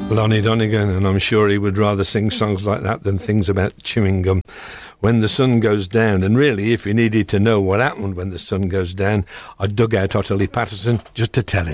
Lonnie Donegan, and I'm sure he would rather sing songs like that than things about chewing gum. When the Sun Goes Down, and really, if you needed to know what happened when the sun goes down, I dug out Ottilie Patterson just to tell him.